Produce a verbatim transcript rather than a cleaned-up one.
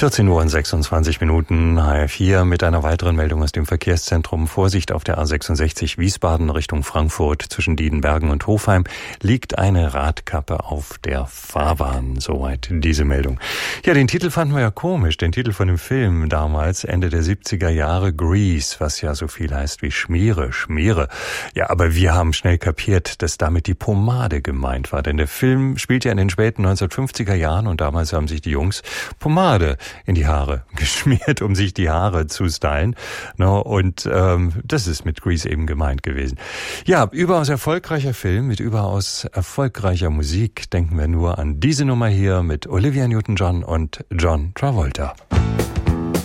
vierzehn Uhr und sechsundzwanzig Minuten, H F vier mit einer weiteren Meldung aus dem Verkehrszentrum. Vorsicht auf der A sechsundsechzig Wiesbaden Richtung Frankfurt zwischen Diedenbergen und Hofheim liegt eine Radkappe auf der Fahrbahn. Soweit diese Meldung. Ja, den Titel fanden wir ja komisch, den Titel von dem Film damals, Ende der siebziger Jahre, Grease, was ja so viel heißt wie Schmiere, Schmiere. Ja, aber wir haben schnell kapiert, dass damit die Pomade gemeint war, denn der Film spielt ja in den späten neunzehnhundertfünfziger Jahren und damals haben sich die Jungs Pomade in die Haare geschmiert, um sich die Haare zu stylen. No, und ähm, das ist mit Grease eben gemeint gewesen. Ja, überaus erfolgreicher Film mit überaus erfolgreicher Musik. Denken wir nur an diese Nummer hier mit Olivia Newton-John und John Travolta.